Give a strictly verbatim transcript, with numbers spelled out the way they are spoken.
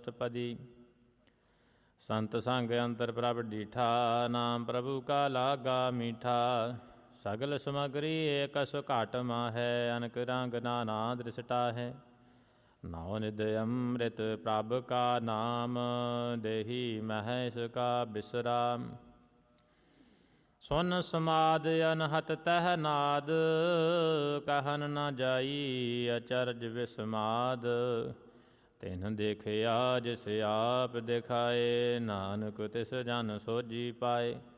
ਅਸ਼ਟਪਦੀ। ਸੰਤ ਸੰਗ ਅੰਤਰ ਪ੍ਰਭ ਡੀਠਾ, ਨਾਮ ਪ੍ਰਭੂ ਕਾ ਲਾਗਾ ਮੀਠਾ। ਸਗਲ ਸਮਗਰੀ ਏਕਸ ਘਾਟ ਮਾਹੈ, ਅਨਕ ਰੰਗ ਨਾਨਾ ਦ੍ਰਿਸ਼ਟਾ ਹੈ। ਨਾਉ ਨਿਧ ਅੰਮ੍ਰਿਤ ਪ੍ਰਭ ਕਾ ਨਾਮ, ਦੇਹੀ ਮਹਿ ਇਸ ਕਾ ਬਿਸਰਾਮ। ਸੁਨ ਸਮਾਦ ਅਨਹਤ ਤਹ ਨਾਦ, ਕਹਿਨ ਨ ਜਾਈ ਅਚਰਜ ਵਿਸਮਾਦ। ਤਿਨ ਦੇਖਿਆ ਜਿਸ ਆਪ ਦਿਖਾਏ, ਨਾਨਕ ਤਿਸ ਜਨ ਸੋਝੀ ਪਾਏ।